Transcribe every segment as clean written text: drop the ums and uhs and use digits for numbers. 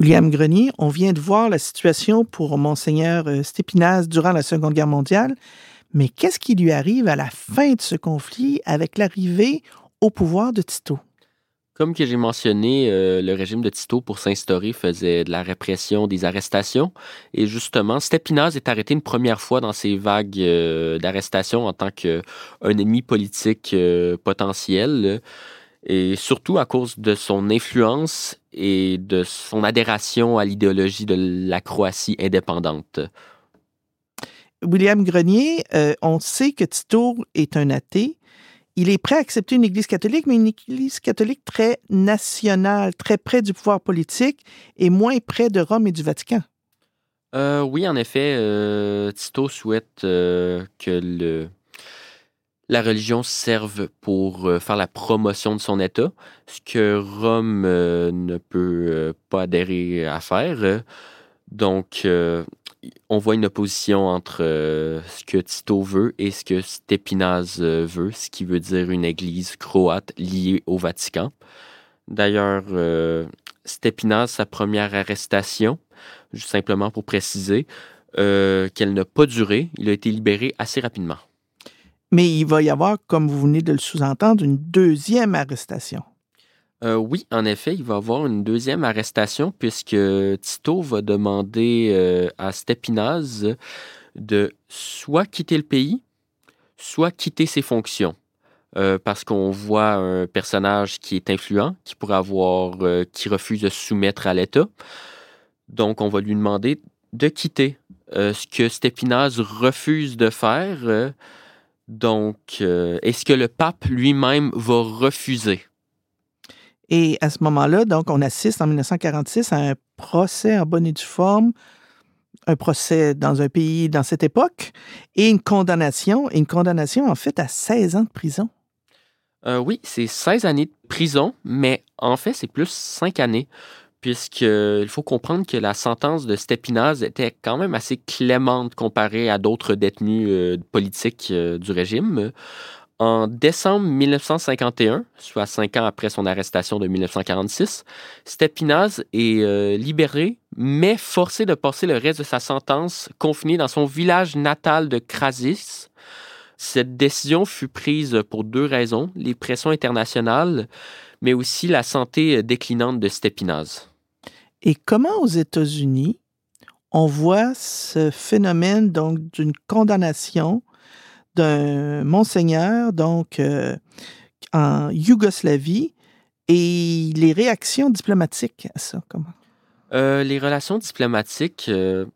William Grenier, on vient de voir la situation pour Monseigneur Stépinaze durant la Seconde Guerre mondiale, mais qu'est-ce qui lui arrive à la fin de ce conflit avec l'arrivée au pouvoir de Tito? Comme que j'ai mentionné, le régime de Tito, pour s'instaurer, faisait de la répression, des arrestations. Et justement, Stépinaze est arrêté une première fois dans ces vagues d'arrestations en tant qu'un ennemi politique potentiel. Et surtout à cause de son influence et de son adhération à l'idéologie de la Croatie indépendante. William Grenier, on sait que Tito est un athée. Il est prêt à accepter une Église catholique, mais une Église catholique très nationale, très près du pouvoir politique et moins près de Rome et du Vatican. Oui, en effet, Tito souhaite que la religion serve pour faire la promotion de son État, ce que Rome ne peut pas adhérer à faire. Donc, on voit une opposition entre ce que Tito veut et ce que Stépinaze veut, ce qui veut dire une église croate liée au Vatican. D'ailleurs, Stépinaze, sa première arrestation, juste simplement pour préciser, qu'elle n'a pas duré, il a été libéré assez rapidement. Mais il va y avoir, comme vous venez de le sous-entendre, une deuxième arrestation. Oui, en effet, il va y avoir une deuxième arrestation puisque Tito va demander à Stépinaze de soit quitter le pays, soit quitter ses fonctions. Parce qu'on voit un personnage qui est influent, qui refuse de se soumettre à l'État. Donc, on va lui demander de quitter, ce que Stépinaze refuse de faire. Est-ce que le pape lui-même va refuser? Et à ce moment-là, donc, on assiste en 1946 à un procès en bonne et due forme, un procès dans un pays dans cette époque, et une condamnation en fait à 16 ans de prison. Oui, c'est 16 années de prison, mais en fait, c'est plus 5 années, puisqu'il faut comprendre que la sentence de Stépinaze était quand même assez clémente comparée à d'autres détenus politiques du régime. En décembre 1951, soit 5 ans après son arrestation de 1946, Stépinaze est libéré, mais forcé de passer le reste de sa sentence confiné dans son village natal de Krasis. Cette décision fut prise pour 2 raisons, les pressions internationales, mais aussi la santé déclinante de Stépinaze. Et comment aux États-Unis, on voit ce phénomène donc d'une condamnation d'un monseigneur donc en Yougoslavie et les réactions diplomatiques à ça, comment? Les relations diplomatiques,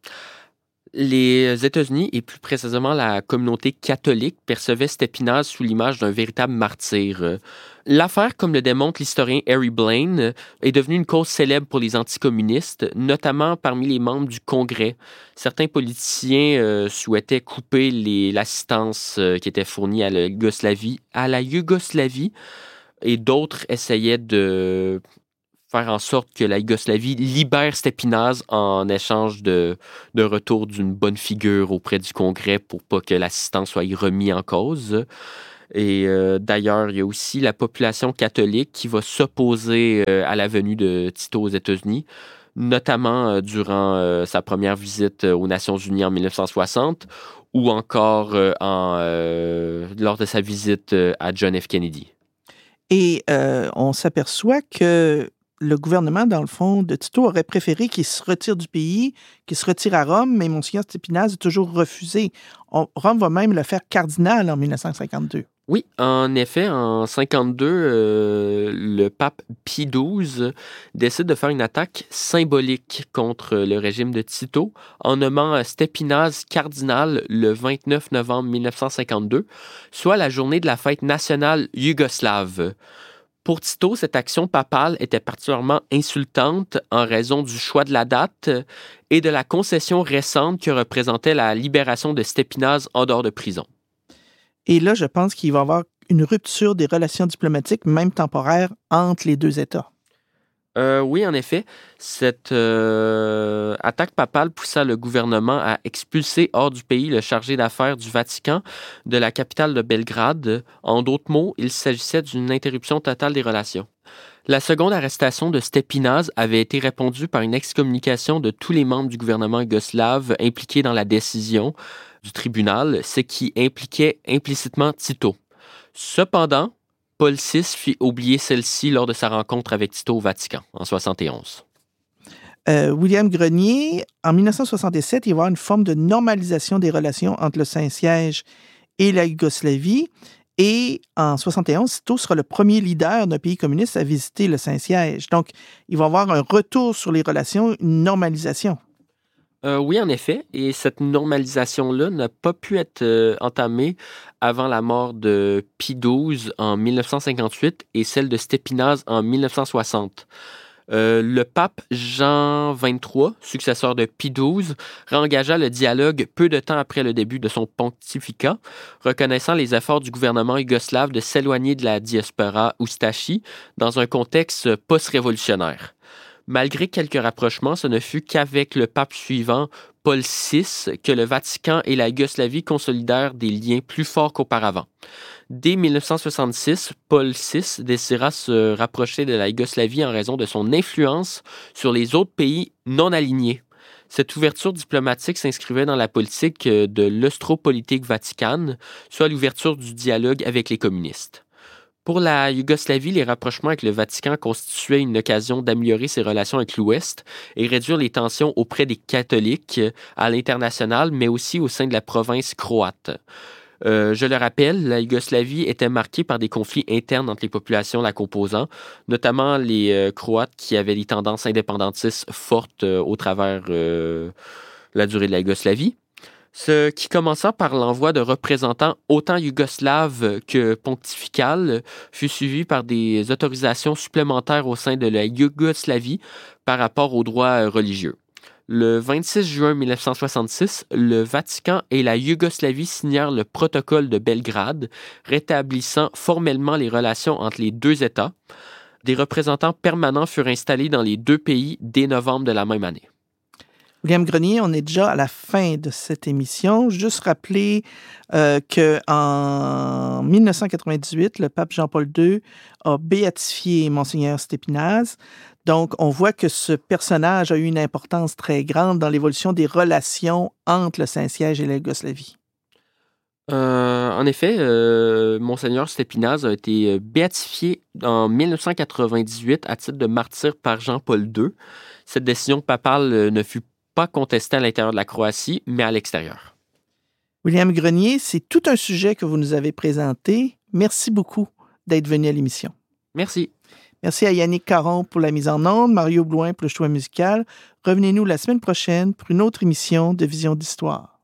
les États-Unis et plus précisément la communauté catholique percevaient Stépinaze sous l'image d'un véritable martyr. L'affaire, comme le démontre l'historien Harry Blaine, est devenue une cause célèbre pour les anticommunistes, notamment parmi les membres du Congrès. Certains politiciens souhaitaient couper l'assistance qui était fournie à la Yougoslavie, et d'autres essayaient de faire en sorte que la Yougoslavie libère Stépinaze en échange de retour d'une bonne figure auprès du Congrès pour pas que l'assistance soit remise en cause. Et d'ailleurs, il y a aussi la population catholique qui va s'opposer à la venue de Tito aux États-Unis, notamment durant sa première visite aux Nations Unies en 1960 ou encore lors de sa visite à John F. Kennedy. Et on s'aperçoit que le gouvernement, dans le fond, de Tito aurait préféré qu'il se retire du pays, qu'il se retire à Rome, mais Monseigneur Stépinaze a toujours refusé. Rome va même le faire cardinal en 1952. Oui, en effet, en 1952, le pape Pie XII décide de faire une attaque symbolique contre le régime de Tito en nommant Stépinaze cardinal le 29 novembre 1952, soit la journée de la fête nationale yougoslave. Pour Tito, cette action papale était particulièrement insultante en raison du choix de la date et de la concession récente que représentait la libération de Stépinaze en dehors de prison. Et là, je pense qu'il va y avoir une rupture des relations diplomatiques, même temporaires, entre les deux États. Oui, en effet, cette attaque papale poussa le gouvernement à expulser hors du pays le chargé d'affaires du Vatican de la capitale de Belgrade. En d'autres mots, il s'agissait d'une interruption totale des relations. La seconde arrestation de Stépinaz avait été répondue par une excommunication de tous les membres du gouvernement yougoslave impliqués dans la décision du tribunal, ce qui impliquait implicitement Tito. Cependant, Paul VI fit oublier celle-ci lors de sa rencontre avec Tito au Vatican en 71. William Grenier, en 1967, il va y avoir une forme de normalisation des relations entre le Saint-Siège et la Yougoslavie. Et en 71, Tito sera le premier leader d'un pays communiste à visiter le Saint-Siège. Donc, il va y avoir un retour sur les relations, une normalisation. Oui, en effet. Et cette normalisation-là n'a pas pu être entamée avant la mort de Pie XII en 1958 et celle de Stépinaz en 1960. Le pape Jean XXIII, successeur de Pie XII, réengagea le dialogue peu de temps après le début de son pontificat, reconnaissant les efforts du gouvernement yougoslave de s'éloigner de la diaspora oustachie dans un contexte post-révolutionnaire. Malgré quelques rapprochements, ce ne fut qu'avec le pape suivant, Paul VI, que le Vatican et la Yougoslavie consolidèrent des liens plus forts qu'auparavant. Dès 1966, Paul VI désira se rapprocher de la Yougoslavie en raison de son influence sur les autres pays non alignés. Cette ouverture diplomatique s'inscrivait dans la politique de l'Austropolitique vaticane, soit l'ouverture du dialogue avec les communistes. Pour la Yougoslavie, les rapprochements avec le Vatican constituaient une occasion d'améliorer ses relations avec l'Ouest et réduire les tensions auprès des catholiques à l'international, mais aussi au sein de la province croate. Je le rappelle, la Yougoslavie était marquée par des conflits internes entre les populations la composant, notamment les Croates qui avaient des tendances indépendantistes fortes au travers la durée de la Yougoslavie. Ce qui commença par l'envoi de représentants autant yougoslaves que pontificales fut suivi par des autorisations supplémentaires au sein de la Yougoslavie par rapport aux droits religieux. Le 26 juin 1966, le Vatican et la Yougoslavie signèrent le protocole de Belgrade, rétablissant formellement les relations entre les deux États. Des représentants permanents furent installés dans les deux pays dès novembre de la même année. William Grenier, on est déjà à la fin de cette émission. Juste rappeler qu'en 1998, le pape Jean-Paul II a béatifié Monseigneur Stépinaz. Donc, on voit que ce personnage a eu une importance très grande dans l'évolution des relations entre le Saint-Siège et la Yougoslavie. En effet, Monseigneur Stépinaz a été béatifié en 1998 à titre de martyr par Jean-Paul II. Cette décision papale ne fut pas contestée à l'intérieur de la Croatie, mais à l'extérieur. William Grenier, c'est tout un sujet que vous nous avez présenté. Merci beaucoup d'être venu à l'émission. Merci. Merci à Yannick Caron pour la mise en onde, Mario Blouin pour le choix musical. Revenez-nous la semaine prochaine pour une autre émission de Vision d'Histoire.